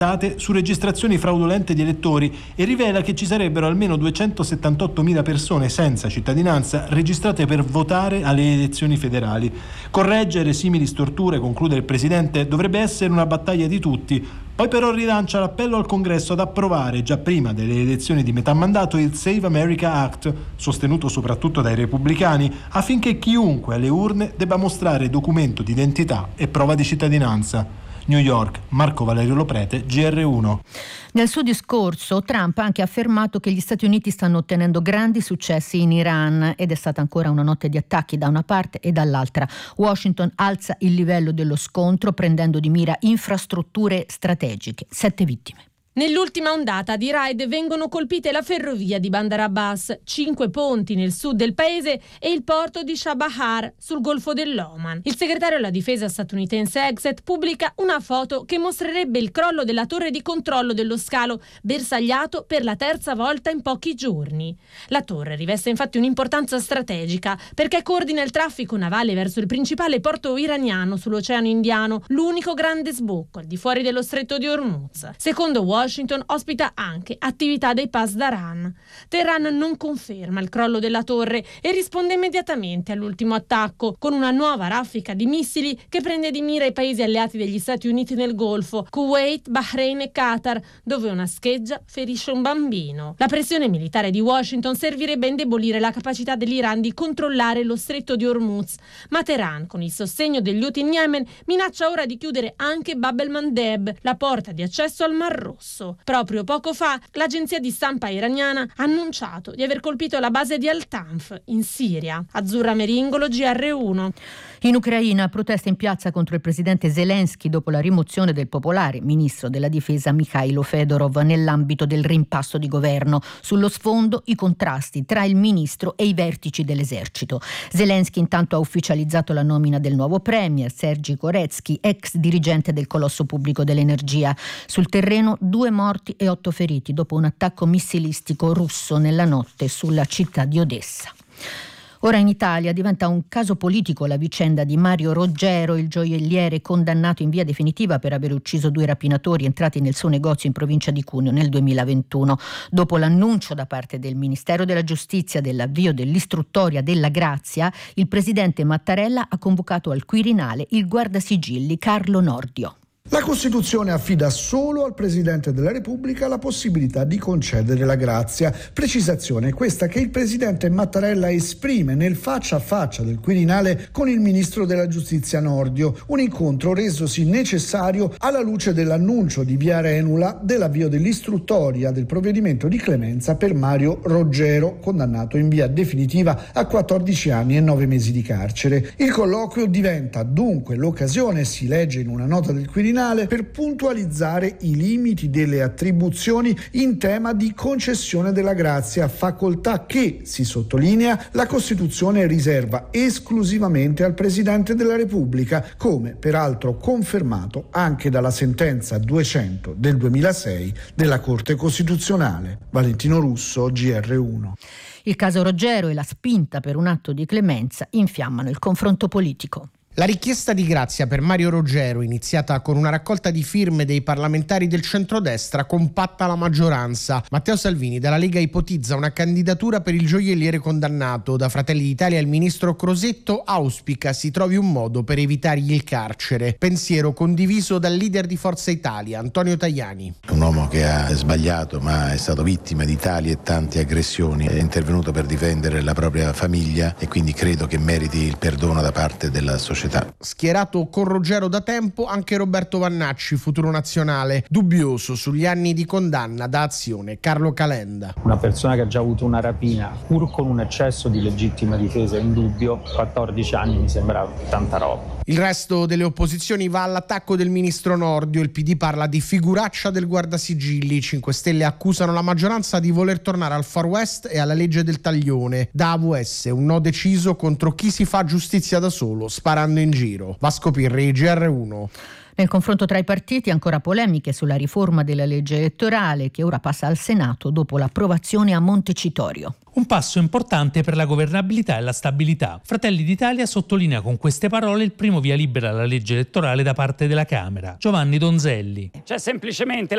su registrazioni fraudolente di elettori e rivela che ci sarebbero almeno 278.000 persone senza cittadinanza registrate per votare alle elezioni federali. Correggere simili storture, conclude il Presidente, dovrebbe essere una battaglia di tutti. Poi però rilancia l'appello al Congresso ad approvare già prima delle elezioni di metà mandato il Save America Act, sostenuto soprattutto dai repubblicani, affinché chiunque alle urne debba mostrare documento di identità e prova di cittadinanza. New York, Marco Valerio Loprete, GR1. Nel suo discorso Trump ha anche affermato che gli Stati Uniti stanno ottenendo grandi successi in Iran ed è stata ancora una notte di attacchi da una parte e dall'altra. Washington alza il livello dello scontro prendendo di mira infrastrutture strategiche. 7 vittime. Nell'ultima ondata di raid vengono colpite la ferrovia di Bandar Abbas, 5 ponti nel sud del paese e il porto di Chabahar sul Golfo dell'Oman. Il segretario alla difesa statunitense Exet pubblica una foto che mostrerebbe il crollo della torre di controllo dello scalo, bersagliato per la terza volta in pochi giorni. La torre riveste infatti un'importanza strategica perché coordina il traffico navale verso il principale porto iraniano sull'Oceano Indiano, l'unico grande sbocco al di fuori dello stretto di Hormuz. Secondo Washington ospita anche attività dei Pasdaran. Teheran non conferma il crollo della torre e risponde immediatamente all'ultimo attacco con una nuova raffica di missili che prende di mira i paesi alleati degli Stati Uniti nel Golfo, Kuwait, Bahrain e Qatar, dove una scheggia ferisce un bambino. La pressione militare di Washington servirebbe a indebolire la capacità dell'Iran di controllare lo stretto di Hormuz, ma Teheran, con il sostegno degli Houthi in Yemen, minaccia ora di chiudere anche Bab el-Mandeb, la porta di accesso al Mar Rosso. Proprio poco fa l'agenzia di stampa iraniana ha annunciato di aver colpito la base di Al-Tanf in Siria. Azzurra Meringolo, GR1. In Ucraina protesta in piazza contro il presidente Zelensky dopo la rimozione del popolare ministro della difesa Mikhailo Fedorov nell'ambito del rimpasto di governo. Sullo sfondo i contrasti tra il ministro e i vertici dell'esercito. Zelensky intanto ha ufficializzato la nomina del nuovo premier Sergei Koretsky, ex dirigente del colosso pubblico dell'energia. Sul terreno 2 morti e 8 feriti dopo un attacco missilistico russo nella notte sulla città di Odessa. Ora in Italia diventa un caso politico la vicenda di Mario Roggero, il gioielliere condannato in via definitiva per aver ucciso 2 rapinatori entrati nel suo negozio in provincia di Cuneo nel 2021. Dopo l'annuncio da parte del Ministero della Giustizia dell'avvio dell'istruttoria della grazia, il presidente Mattarella ha convocato al Quirinale il guardasigilli Carlo Nordio. La Costituzione affida solo al Presidente della Repubblica la possibilità di concedere la grazia. Precisazione questa che il Presidente Mattarella esprime nel faccia a faccia del Quirinale con il Ministro della Giustizia Nordio, un incontro resosi necessario alla luce dell'annuncio di via Arenula dell'avvio dell'istruttoria del provvedimento di clemenza per Mario Roggero, condannato in via definitiva a 14 anni e 9 mesi di carcere. Il colloquio diventa dunque l'occasione, si legge in una nota del Quirinale, per puntualizzare i limiti delle attribuzioni in tema di concessione della grazia, facoltà che, si sottolinea, la Costituzione riserva esclusivamente al Presidente della Repubblica, come peraltro confermato anche dalla sentenza 200 del 2006 della Corte Costituzionale. Valentino Russo, GR1. Il caso Roggero e la spinta per un atto di clemenza infiammano il confronto politico. La richiesta di grazia per Mario Roggero, iniziata con una raccolta di firme dei parlamentari del centrodestra, compatta la maggioranza. Matteo Salvini dalla Lega ipotizza una candidatura per il gioielliere condannato. Da Fratelli d'Italia il ministro Crosetto auspica si trovi un modo per evitargli il carcere. Pensiero condiviso dal leader di Forza Italia, Antonio Tajani. Un uomo che ha sbagliato ma è stato vittima di tali e tante aggressioni, è intervenuto per difendere la propria famiglia e quindi credo che meriti il perdono da parte della società. Schierato con Roggero da tempo anche Roberto Vannacci, Futuro Nazionale, dubbioso sugli anni di condanna da Azione, Carlo Calenda. Una persona che ha già avuto una rapina, pur con un eccesso di legittima difesa in dubbio, 14 anni mi sembra tanta roba. Il resto delle opposizioni va all'attacco del ministro Nordio. Il PD parla di figuraccia del guardasigilli. 5 Stelle accusano la maggioranza di voler tornare al Far West e alla legge del taglione. Da AVS un no deciso contro chi si fa giustizia da solo, sparando in giro. Vasco Pirri, GR1. Nel confronto tra i partiti ancora polemiche sulla riforma della legge elettorale che ora passa al Senato dopo l'approvazione a Montecitorio. Un passo importante per la governabilità e la stabilità. Fratelli d'Italia sottolinea con queste parole il primo via libera alla legge elettorale da parte della Camera. Giovanni Donzelli. C'è semplicemente